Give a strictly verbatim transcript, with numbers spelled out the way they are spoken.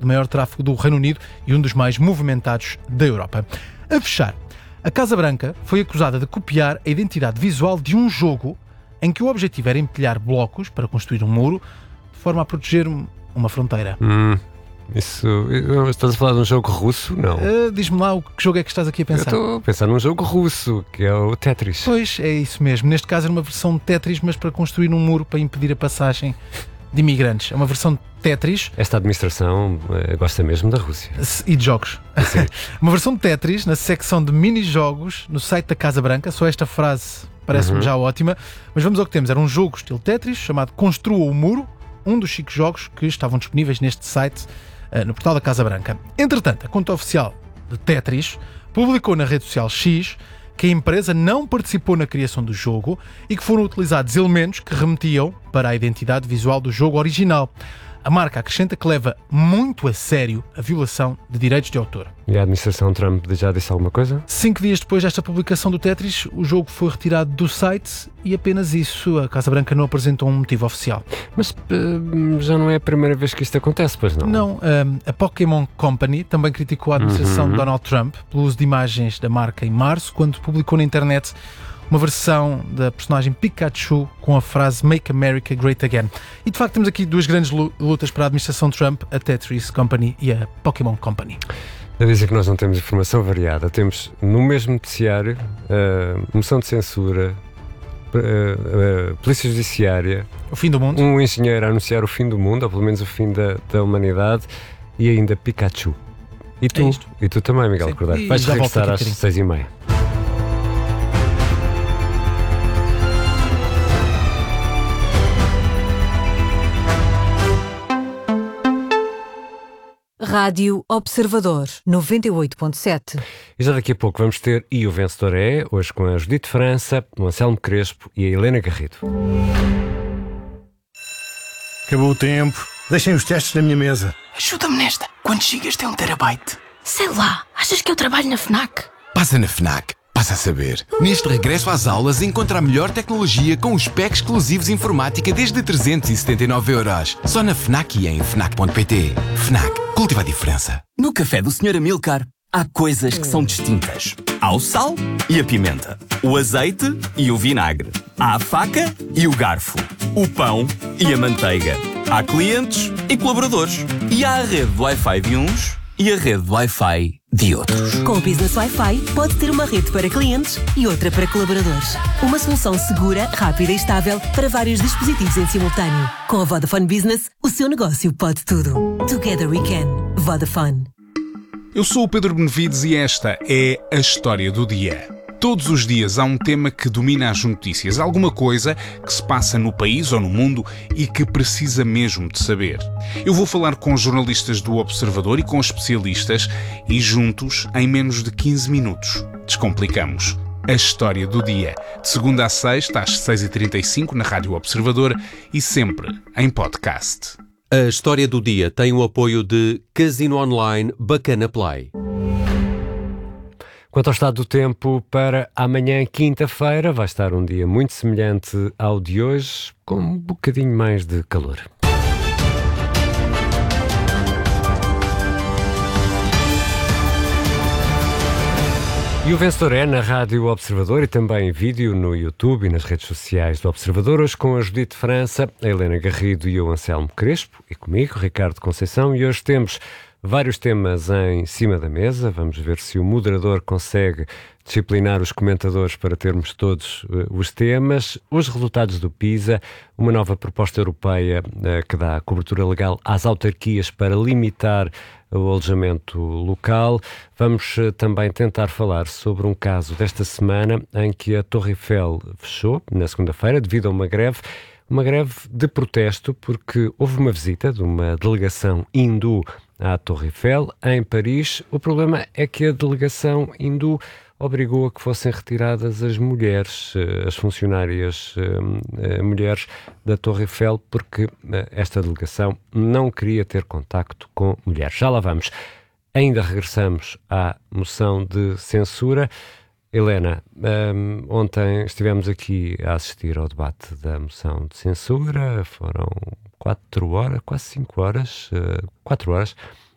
maior tráfego do Reino Unido e um dos mais movimentados da Europa. A fechar, a Casa Branca foi acusada de copiar a identidade visual de um jogo em que o objetivo era empilhar blocos para construir um muro de forma a proteger uma fronteira. Hum, isso... Estás a falar de um jogo russo? Não. Uh, diz-me lá, o que jogo é que estás aqui a pensar? Eu estou a pensar num jogo russo, que é o Tetris. Pois, é isso mesmo. Neste caso era uma versão de Tetris, mas para construir um muro para impedir a passagem de imigrantes. É uma versão de Tetris. Esta administração uh, gosta mesmo da Rússia. E de jogos. Sim. Uma versão de Tetris na secção de mini-jogos no site da Casa Branca. Só esta frase parece-me uhum. já ótima. Mas vamos ao que temos. Era um jogo estilo Tetris chamado Construa o Muro, um dos cinco jogos que estavam disponíveis neste site uh, no portal da Casa Branca. Entretanto, a conta oficial de Tetris publicou na rede social X que a empresa não participou na criação do jogo e que foram utilizados elementos que remetiam para a identidade visual do jogo original. A marca acrescenta que leva muito a sério a violação de direitos de autor. E a administração Trump já disse alguma coisa? Cinco dias depois desta publicação do Tetris, o jogo foi retirado do site e apenas isso. A Casa Branca não apresentou um motivo oficial. Mas uh, já não é a primeira vez que isto acontece, pois não? Não. Um, a Pokémon Company também criticou a administração uhum. de Donald Trump pelo uso de imagens da marca em março, quando publicou na internet uma versão da personagem Pikachu com a frase Make America Great Again. E de facto temos aqui duas grandes lutas para a administração Trump, a Tetris Company e a Pokémon Company. A dizer que nós não temos informação variada. Temos no mesmo noticiário uh, moção de censura, uh, uh, polícia judiciária, o fim do mundo, um engenheiro a anunciar o fim do mundo, ou pelo menos o fim da, da humanidade, e ainda Pikachu. E tu? É e tu também, Miguel Cordeiro. Vais regressar às seis e meia. Rádio Observador, noventa e oito ponto sete. E já daqui a pouco vamos ter E o Vencedor é, hoje com a Judite França, o Anselmo Crespo e a Helena Garrido. Acabou o tempo. Deixem os testes na minha mesa. Ajuda-me nesta. Quantos gigas tem um terabyte? Sei lá. Achas que eu trabalho na FNAC? Passa na FNAC. Passa a saber. Neste regresso às aulas, encontra a melhor tecnologia com os packs exclusivos informática desde trezentos e setenta e nove euros. Só na FNAC e em fnac ponto pt. FNAC. Cultiva a diferença. No café do senhor Amilcar, há coisas que são distintas. Há o sal e a pimenta. O azeite e o vinagre. Há a faca e o garfo. O pão e a manteiga. Há clientes e colaboradores. E há a rede de Wi-Fi de uns e a rede de Wi-Fi de outros. Com o Business Wi-Fi, pode ter uma rede para clientes e outra para colaboradores. Uma solução segura, rápida e estável para vários dispositivos em simultâneo. Com a Vodafone Business, o seu negócio pode tudo. Together we can. Vodafone. Eu sou o Pedro Benevides e esta é a História do Dia. Todos os dias há um tema que domina as notícias, alguma coisa que se passa no país ou no mundo e que precisa mesmo de saber. Eu vou falar com jornalistas do Observador e com especialistas e juntos, em menos de quinze minutos, descomplicamos a História do Dia. De segunda a sexta, às seis e trinta e cinco, na Rádio Observador e sempre em podcast. A História do Dia tem o apoio de Casino Online Bacana Play. Quanto ao estado do tempo para amanhã, quinta-feira, vai estar um dia muito semelhante ao de hoje, com um bocadinho mais de calor. E o Vencedor é na Rádio Observador e também em vídeo no YouTube e nas redes sociais do Observador, hoje com a Judite França, a Helena Garrido e o Anselmo Crespo, e comigo, Ricardo Conceição, e hoje temos vários temas em cima da mesa. Vamos ver se o moderador consegue disciplinar os comentadores para termos todos uh, os temas, os resultados do PISA, uma nova proposta europeia uh, que dá cobertura legal às autarquias para limitar o alojamento local. Vamos uh, também tentar falar sobre um caso desta semana em que a Torre Eiffel fechou na segunda-feira devido a uma greve. Uma greve de protesto porque houve uma visita de uma delegação hindu à Torre Eiffel, em Paris. O problema é que a delegação hindu obrigou a que fossem retiradas as mulheres, as funcionárias uh, mulheres da Torre Eiffel, porque uh, esta delegação não queria ter contacto com mulheres. Já lá vamos. Ainda regressamos à moção de censura. Helena, um, ontem estivemos aqui a assistir ao debate da moção de censura, foram quatro horas, quase cinco horas, uh, quatro horas,